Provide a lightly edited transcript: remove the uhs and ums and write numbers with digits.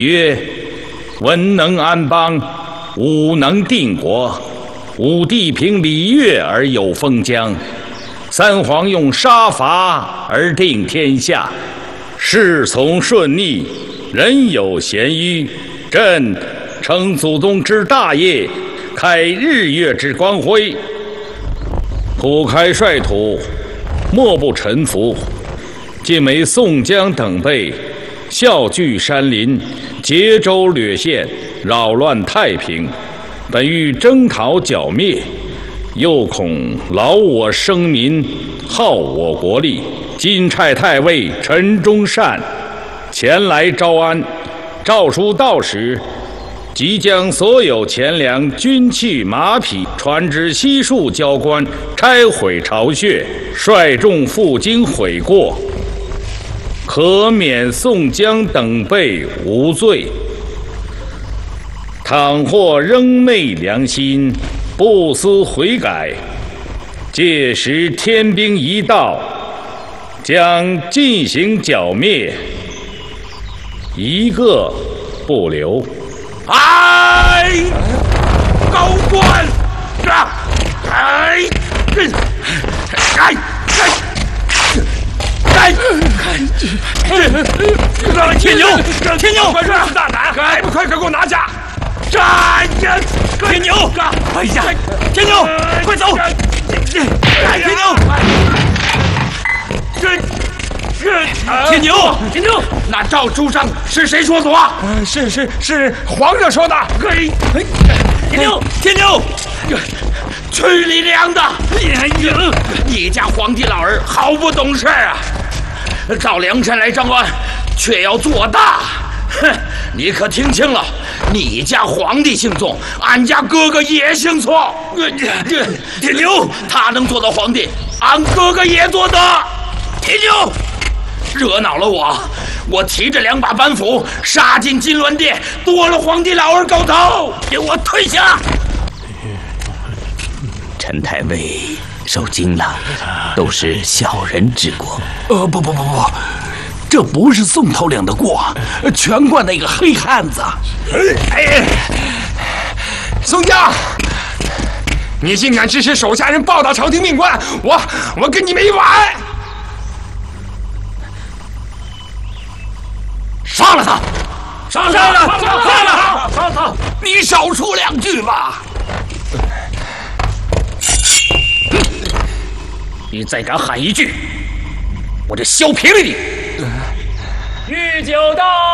曰：文能安邦，武能定国。武帝凭礼乐而有封疆，三皇用杀伐而定天下。事从顺逆，人有咸虞。朕承祖宗之大业，开日月之光辉。土开率土，莫不臣服。今为宋江等辈笑聚山林，结州掠县，扰乱太平。本欲征讨剿灭，又恐劳我生民，耗我国力。今差太尉陈忠善前来招安，诏书到时，即将所有钱粮、军器、马匹传至西树交官，拆毁巢穴，率众赴京悔过，可免宋江等辈无罪。倘或仍昧良心，不思悔改，届时天兵一到，将进行剿灭，一个不留。 哎，高官， 天牛，天牛， 快说是大胆，快给我拿下！ 天牛，哎呀，天牛，快走！天牛，天牛，天牛， 那诏书上是谁说的话？是皇上说的。嘿， 天牛，天牛， 去你娘的！你家皇帝老儿好不懂事啊！到梁山来招安，却要做大。哼，你可听清了，你家皇帝姓宋，俺家哥哥也姓宋。 天牛， 他能做到皇帝，俺哥哥也做得。 天牛， 惹恼了我提着2把板斧杀进金銮殿，剁了皇帝老儿狗头，给我退下！ 陈太尉受惊了，都是小人之过。 不，这不是宋头领的过，全怪那个黑汉子。 宋江，你竟敢指使手下人暴打朝廷命官，我跟你没完！ 杀了他！杀了！ 你少说2句吧！ 你再敢喊1句，我就削平了你！ 御酒到。